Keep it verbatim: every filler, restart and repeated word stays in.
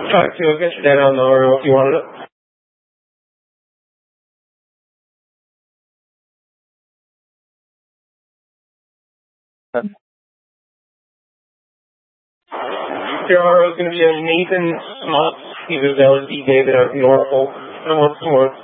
Talk to you again then on the Oriole if you wanted it. Tomorrow is going to be a Nathan Mott. Either that would be David or the Oracle. And once more.